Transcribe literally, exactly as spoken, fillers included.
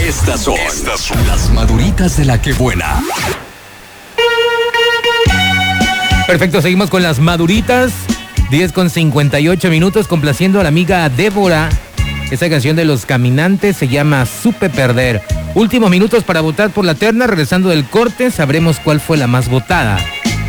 Estas son, Estas son las maduritas de la que buena. Perfecto, seguimos con las maduritas. diez con cincuenta y ocho minutos, complaciendo a la amiga Débora. Esta canción de Los Caminantes se llama Supe Perder. Últimos minutos para votar por la terna. Regresando del corte, sabremos cuál fue la más votada.